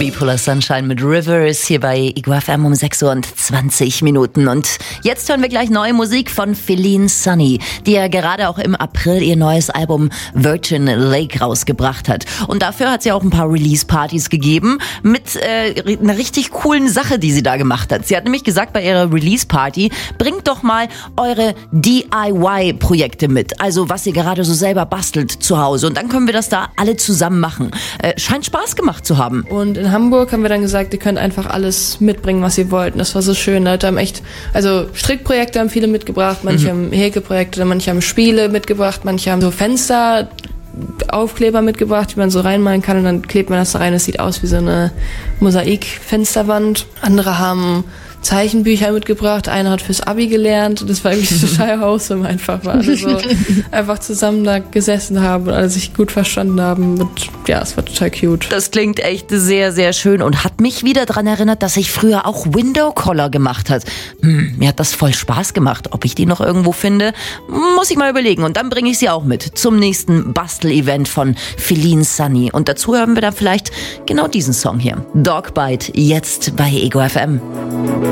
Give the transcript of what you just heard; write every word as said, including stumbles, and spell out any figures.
Bipolar Sunshine mit Rivers hier bei Ego F M um sechs Uhr und zwanzig Minuten. Und jetzt hören wir gleich neue Musik von Feline Sunny, die ja gerade auch im April ihr neues Album Virgin Lake rausgebracht hat. Und dafür hat sie auch ein paar Release-Partys gegeben mit äh, einer richtig coolen Sache, die sie da gemacht hat. Sie hat nämlich gesagt bei ihrer Release-Party, bringt doch mal eure D I Y-Projekte mit. Also was ihr gerade so selber bastelt zu Hause. Und dann können wir das da alle zusammen machen. Äh, scheint Spaß gemacht zu haben. Und in Hamburg haben wir dann gesagt, ihr könnt einfach alles mitbringen, was ihr wollt. Und das war so schön. Leute haben echt, also Strickprojekte haben viele mitgebracht, manche mhm. haben Häkelprojekte, manche haben Spiele mitgebracht, manche haben so Fenster, Aufkleber mitgebracht, die man so reinmalen kann und dann klebt man das da rein. Das sieht aus wie so eine Mosaik-Fensterwand. Andere haben Zeichenbücher mitgebracht. Einer hat fürs Abi gelernt. Das war irgendwie total awesome einfach, weil alle so einfach zusammen da gesessen haben und alle sich gut verstanden haben. Und ja, es war total cute. Das klingt echt sehr, sehr schön und hat mich wieder daran erinnert, dass ich früher auch Window Collar gemacht habe. Hm, mir hat das voll Spaß gemacht. Ob ich die noch irgendwo finde, muss ich mal überlegen. Und dann bringe ich sie auch mit zum nächsten Bastel-Event von Feline Sunny. Und dazu hören wir dann vielleicht genau diesen Song hier. Dogbite, jetzt bei Ego F M.